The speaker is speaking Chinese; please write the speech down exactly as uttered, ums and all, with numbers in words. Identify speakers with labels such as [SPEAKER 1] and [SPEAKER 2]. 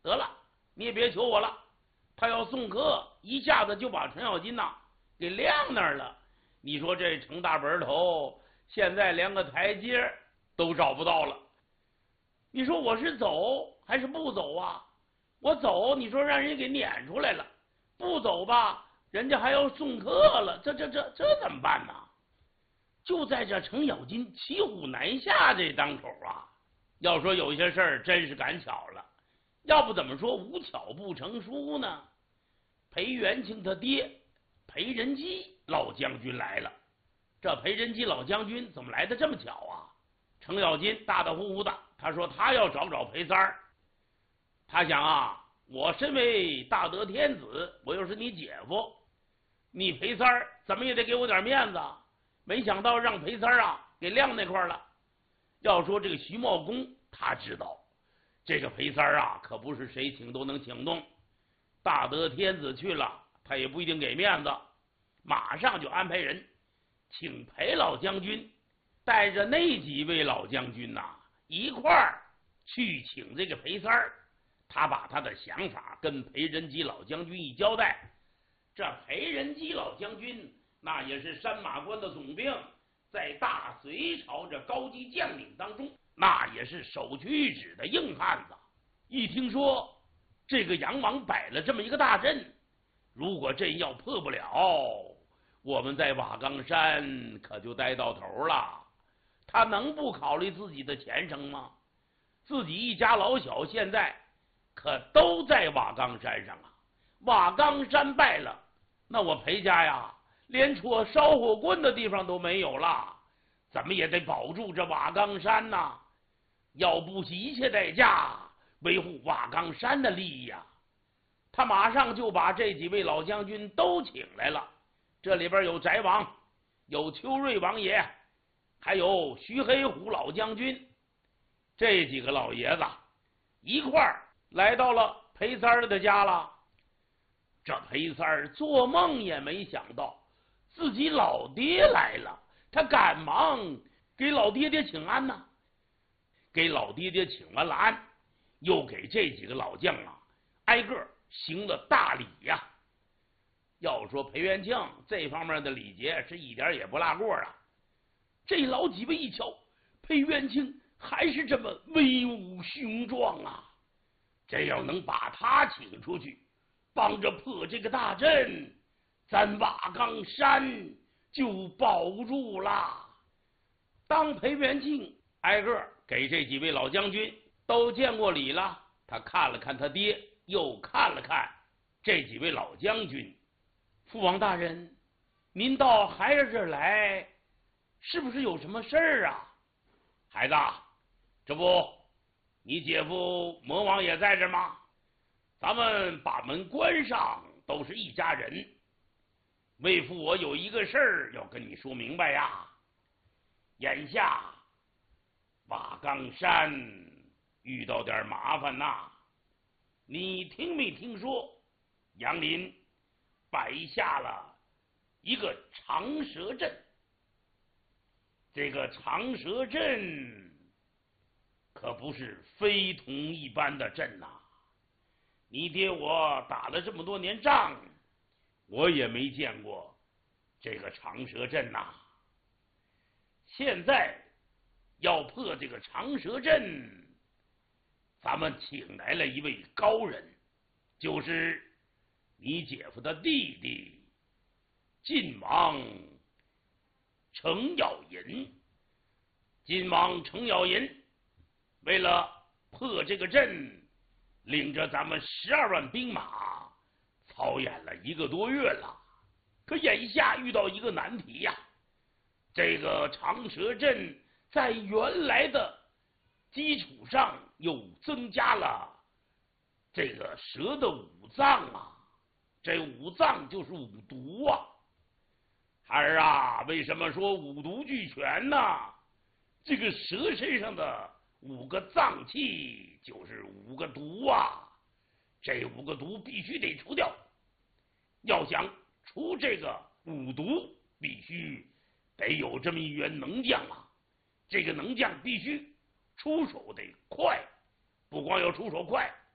[SPEAKER 1] 得了，你也别求我了。他要送客，一下子就把程咬金呐给晾那儿了。你说这程大本头现在连个台阶都找不到了。你说我是走还是不走啊？我走，你说让人给撵出来了；不走吧，人家还要送客了。这这这这怎么办呢？就在这程咬金骑虎难下这当口啊，要说有些事儿真是赶巧了，要不怎么说无巧不成书呢？裴元庆他爹裴仁基老将军来了。这裴仁基老将军怎么来的这么巧啊？程咬金大大呼呼的，他说他要找找裴三儿。他想啊，我身为大德天子，我又是你姐夫，你裴三儿怎么也得给我点面子。没想到让裴三儿啊给晾那块了。要说这个徐茂公，他知道这个裴三儿啊可不是谁请都能请动，大德天子去了他也不一定给面子，马上就安排人请裴老将军带着那几位老将军呐、啊、一块儿去请这个裴三儿。他把他的想法跟裴仁基老将军一交代，这裴仁基老将军那也是山马关的总兵，在大隋朝这高级将领当中，那也是首屈一指的硬汉子。一听说这个杨王摆了这么一个大阵，如果阵要破不了，我们在瓦岗山可就待到头了。他能不考虑自己的前程吗？自己一家老小现在可都在瓦岗山上啊！瓦岗山败了，那我裴家呀，连戳烧火棍的地方都没有了。怎么也得保住这瓦岗山呐！要不惜一切代价维护瓦岗山的利益呀！他马上就把这几位老将军都请来了。这里边有翟王，有邱瑞王爷，还有徐黑虎老将军，这几个老爷子一块儿来到了裴三儿的家了。这裴三儿做梦也没想到自己老爹来了，他赶忙给老爹爹请安呢。给老爹爹请完了安，又给这几个老将啊挨个行了大礼呀、啊。要说裴元庆这方面的礼节是一点也不落过啊。这老几位一瞧，裴元庆还是这么威武雄壮啊，这要能把他请出去帮着破这个大阵，咱瓦岗山就保住了。当裴元庆挨个给这几位老将军都见过礼了，他看了看他爹，又看了看这几位老将军。父王大人，您到孩儿这儿来，是不是有什么事儿啊？孩子，这不你姐夫魔王也在这吗？咱们把门关上，都是一家人。为父我有一个事儿要跟你说明白呀。眼下瓦岗山遇到点麻烦呐，你听没听说杨林摆下了一个长蛇阵？这个长蛇阵可不是非同一般的阵呐、啊！你爹我打了这么多年仗，我也没见过这个长蛇阵呐、啊。现在要破这个长蛇阵，咱们请来了一位高人，就是你姐夫的弟弟晋王程咬银。晋王程咬银为了破这个阵，领着咱们十二万兵马操演了一个多月了。可眼下遇到一个难题呀、啊，这个长蛇阵在原来的基础上又增加了这个蛇的五脏啊，这五脏就是五毒啊。孩儿啊，为什么说五毒俱全呢？这个蛇身上的五个脏器就是五个毒啊，这五个毒必须得除掉。要想除这个五毒，必须得有这么一员能将啊。这个能将必须出手得快，不光要出手快，